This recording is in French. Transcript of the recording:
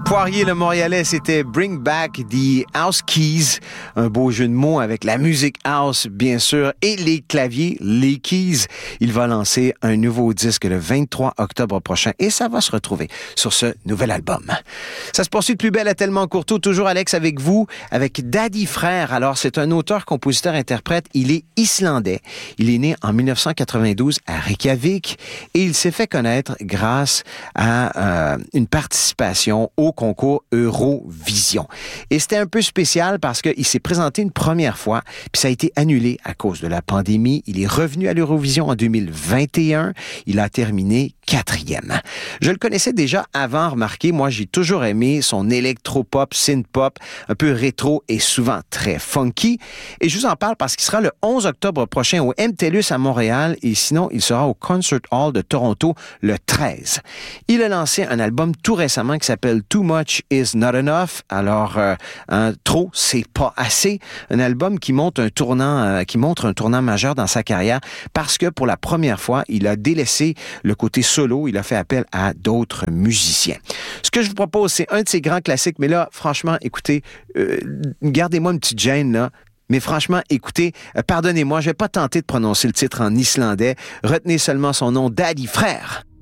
Poirier, le Montréalais, c'était Bring Back the House Keys. Un beau jeu de mots avec la musique house, bien sûr, et les claviers, les keys. Il va lancer un nouveau disque le 23 octobre prochain et ça va se retrouver sur ce nouvel album. Ça se poursuit de plus belle à Tellement Courteau. Toujours Alex avec vous, avec Daddy Frère. Alors, c'est un auteur, compositeur, interprète. Il est islandais. Il est né en 1992 à Reykjavik et il s'est fait connaître grâce à une participation au concours Eurovision. Et c'était un peu spécial parce qu'il s'est présenté une première fois, puis ça a été annulé à cause de la pandémie. Il est revenu à l'Eurovision en 2021. Il a terminé 4e. Je le connaissais déjà avant, remarquez, moi j'ai toujours aimé son électropop, synth-pop, un peu rétro et souvent très funky. Et je vous en parle parce qu'il sera le 11 octobre prochain au MTLUS à Montréal et sinon il sera au Concert Hall de Toronto le 13. Il a lancé un album tout récemment qui s'appelle Too Much Is Not Enough. Alors, trop, c'est pas assez. Un album qui montre un tournant majeur dans sa carrière parce que pour la première fois, il a délaissé le côté solo. Il a fait appel à d'autres musiciens. Ce que je vous propose, c'est un de ses grands classiques. Mais là, franchement, écoutez, gardez-moi une petite gêne, là. Mais franchement, écoutez, pardonnez-moi, je vais pas tenter de prononcer le titre en islandais. Retenez seulement son nom, Daddy Frère.